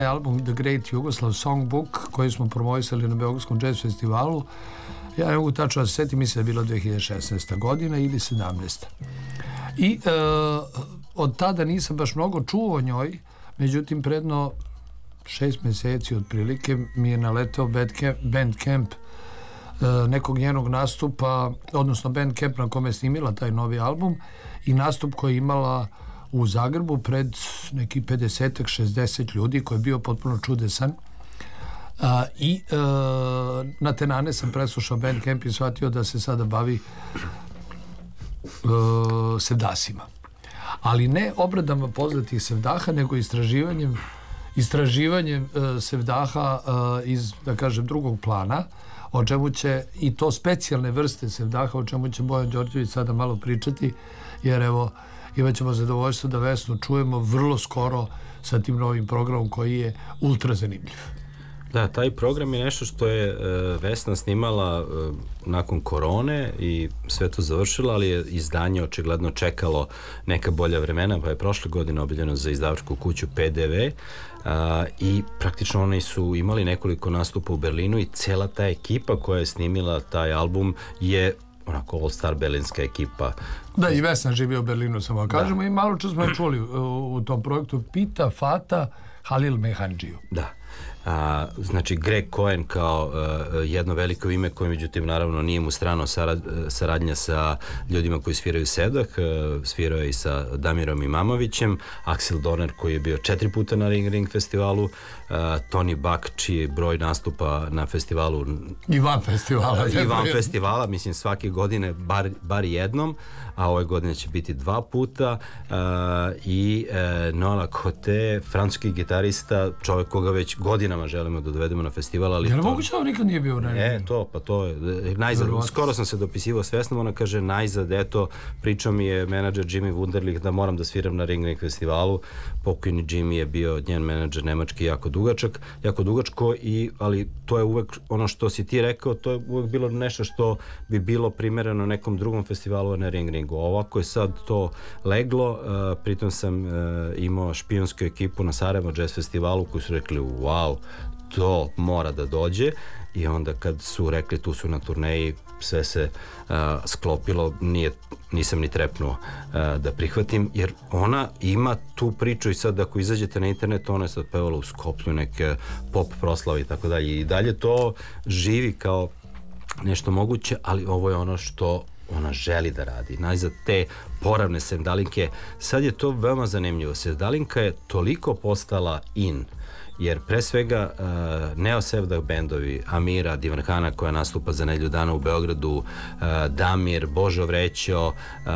album The Great Yugoslav Songbook koji smo promovisali na Beogradskom jazz festivalu. Ja ne mogu tačno da se setim, mislim da je bilo 2016. godina ili 17. I od tada nisam baš mnogo čuo o njoj, međutim predno 6 meseci otprilike mi je naletao Bandcamp nekog njenog nastupa, odnosno Bandcamp na kome je snimila taj novi album i nastup koji je imala u Zagrebu pred nekih 50-60 ljudi koji je bio potpuno čudesan. I na tenane sam preslušao Bandcamp i shvatio da se sada bavi sevdasima. Ali ne obradama poznatih sevdaha, nego istraživanjem sevdaha iz, da kažem, drugog plana, o čemu će, i to specijalne vrste sevdaha, o čemu će Bojan Đorđević sada malo pričati, jer evo, imat ćemo zadovoljstvo da Vesnu čujemo vrlo skoro sa tim novim programom koji je ultra zanimljiv. Da, taj program je nešto što je Vesna snimala nakon korone i sve to završila, ali je izdanje očigledno čekalo neka bolja vremena, pa je prošle godine objavljeno za izdavačku kuću PDV i praktično oni su imali nekoliko nastupa u Berlinu i cela ta ekipa koja je snimila taj album je onako all-star berlinska ekipa. Da, i Vesna živi u Berlinu, samo kažemo, i malo čas smo je čuli u tom projektu Pita Fata Halil Mehandžiju. Da. Znači Greg Cohen kao jedno veliko ime koje međutim naravno nije mu strano saradnja sa ljudima koji sviraju sevdah, svirao je i sa Damirom Imamovićem, Axel Dorner koji je bio 4 puta na Ring festivalu, Tony Buck čiji broj nastupa na festivalu i van festivala, mislim svake godine bar jednom, a ove godine će biti 2 puta, i Nola Cote, francuski gitarista, čovjek koga već godinama želimo da dovedemo na festival, ali jel moguće da nikad nije bio na Ring? To je najzad, skoro sam se dopisivao s Vesnom, ona kaže najzad, eto, pričao mi je menadžer Jimmy Wunderlich da moram da sviram na Ring festivalu, pokojni Jimmy je bio njen menadžer nemački jako dugačko, ali to je uvek ono što si ti rekao, to je uvek bilo nešto što bi bilo primereno nekom drugom festivalu, a ne Ringu. Ovako je sad to leglo, pritom sam imao špionsku ekipu na Sarajevo Jazz festivalu koji su rekli wow, to mora da dođe, i onda kad su rekli tu su na turneji, sve se sklopilo, nisam ni trepnuo da prihvatim, jer ona ima tu priču i sad ako izađete na internet, ona je sad pevala u Skoplju neke pop proslave i tako dalje, i dalje to živi kao nešto moguće, ali ovo je ono što ona želi da radi. Najzad te poravne sevdalinke, sad je to veoma zanimljivo. Sevdalinka je toliko postala in, jer pre svega neo-sevdah bendovi, Amira Divanhana koja nastupa za nedelju dana u Beogradu, Damir, Božo Vrećo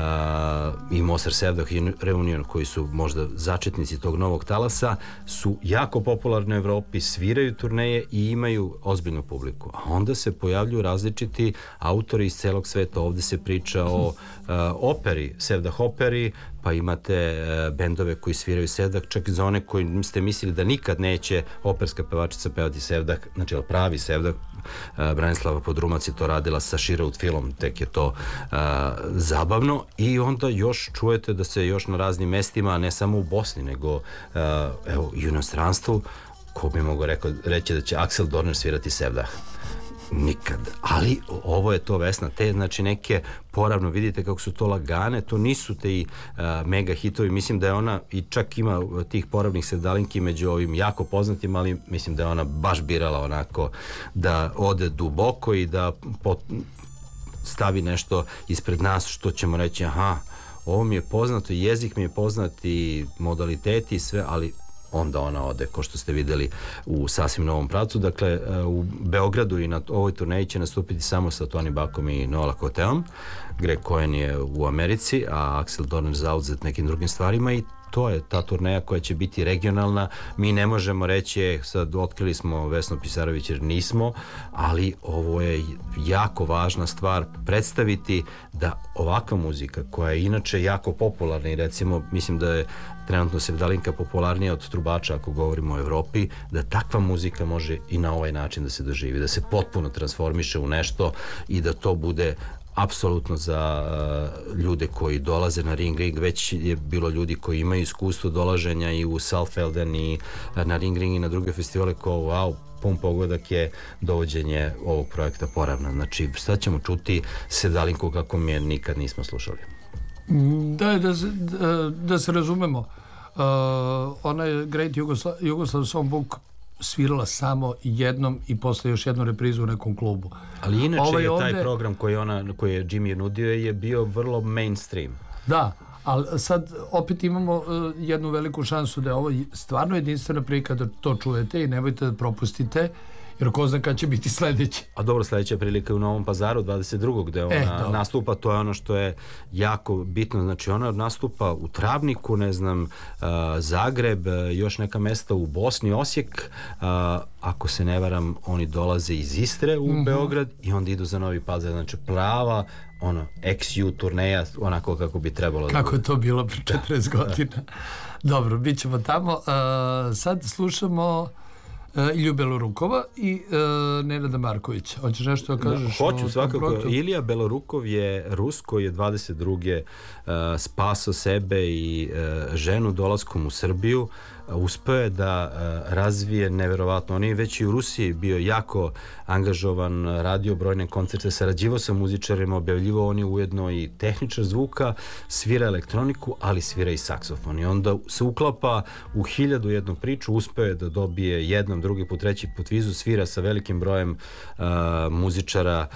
i Mosar Sevdah i Reunion koji su možda začetnici tog novog talasa, su jako popularni u Evropi, sviraju turneje i imaju ozbiljnu publiku. A onda se pojavljuju različiti autori iz celog sveta. Ovde se priča o operi, sevdah operi, pa imate bendove koji sviraju sevdah, čak i za one koji ste mislili da nikad neće operska pevačica pevati sevdah, znači pravi sevdah. Branislava Podrumac je to radila sa Shiraut Filom, tek je to zabavno, i onda još čujete da se još na raznim mestima, ne samo u Bosni, nego evo i u inostranstvu, ko bi mogo reći da će Axel Dorner svirati sevdah. Nikad, ali ovo je to, Vesna, te znači neke poravno, vidite kako su to lagane, to nisu te mega hitovi, mislim da je ona, i čak ima tih poravnih sevdalinki među ovim jako poznatim, ali mislim da je ona baš birala onako da ode duboko i da stavi nešto ispred nas što ćemo reći, aha, ovo mi je poznato, jezik mi je poznat i modaliteti i sve, ali onda ona ode, ko što ste videli, u sasvim novom pravcu. Dakle, u Beogradu i na ovoj turneji će nastupiti samo sa Tony Buckom i Nola Coteom. Greg Cohen je u Americi, a Axel Dorner zauzet nekim drugim stvarima, i to je ta turneja koja će biti regionalna. Mi ne možemo reći, sad otkrili smo Vesnu Pisarović jer nismo, ali ovo je jako važna stvar predstaviti da ovakva muzika koja je inače jako popularna, i recimo mislim da je trenutno sevdalinka popularnija od trubača ako govorimo o Evropi, da takva muzika može i na ovaj način da se doživi, da se potpuno transformiše u nešto i da to bude apsolutno za ljude koji dolaze na Ring. Već je bilo ljudi koji imaju iskustvo dolaženja i u Salfelden i na Ring i na druge festivale kao wow, pun pogodak je dovođenje ovog projekta Poravna. Znači, sad ćemo čuti Sevdalinku kako mi je nikad nismo slušali. Da se razumemo, ona je Great Yugoslav Songbook svirala samo jednom i posle još jednu reprizu u nekom klubu. Ali inače taj program koji je Jimmy nudio je bio vrlo mainstream. Da, ali sad opet imamo jednu veliku šansu da je ovo stvarno jedinstvena prilika da to čujete i nemojte da propustite, jer ko zna kad će biti sledeći. A dobro, sledeća prilika je u Novom Pazaru 22. gde ona nastupa, to je ono što je jako bitno, znači ona nastupa u Travniku, ne znam, Zagreb, još neka mesta u Bosni, Osijek, ako se ne varam, oni dolaze iz Istre u Beograd i onda idu za Novi Pazar, znači prava XU turneja, onako kako bi trebalo. Kako je to bilo pre 40 godina. Dobro, bit ćemo tamo. Sad slušamo Iliju Belorukova i Nenada Markovića. Hoćeš nešto da kažeš? Hoću, svakako. Ilija Belorukov je Rus koji je 22. spasao sebe i ženu dolaskom u Srbiju. Uspeo je da razvije neverovatno. On je već i u Rusiji bio jako angažovan, radio brojne koncerte, sarađivao sa muzičarima, objavljivao, on je ujedno i tehničar zvuka, svira elektroniku, ali svira i saksofon. I onda se uklapa u 1001 priču, uspeo je da dobije jednom, drugi put, treći put vizu, svira sa velikim brojem muzičara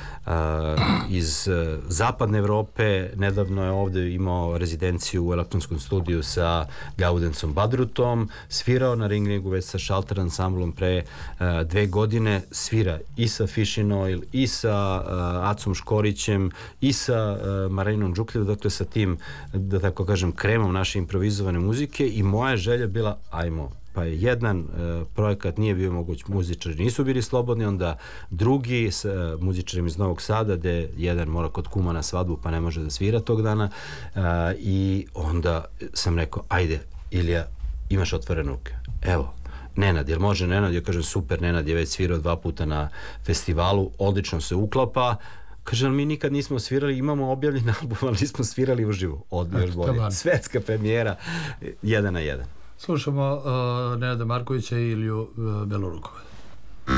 iz zapadne Evrope. Nedavno je ovde imao rezidenciju u elektronskom studiju sa Gaudensom Badrutom, svirao na Ringu već sa Šalter ansamblom pre 2 godine, svira i sa Fishin Oil, i sa Acom Škorićem, i sa Marinom Đukljev, dakle sa tim, da tako kažem, kremom naše improvizovane muzike. I moja želja bila, ajmo, pa je jedan projekat nije bio moguć, muzičari nisu bili slobodni, onda drugi s muzičarima iz Novog Sada, gde jedan mora kod kuma na svadbu pa ne može da svira tog dana, i onda sam rekao, ajde Ilija, imaš otvorene ruke, evo Nenad, jel može Nenad? Ja kažem super, Nenad je već svirao 2 puta na festivalu, odlično se uklapa. Kaže, mi nikad nismo svirali, imamo objavljen album, ali nismo svirali uživo. Još bolje. Svetska premijera 1 na 1. Slušamo Nenada Markovića i Iliju Belorukova.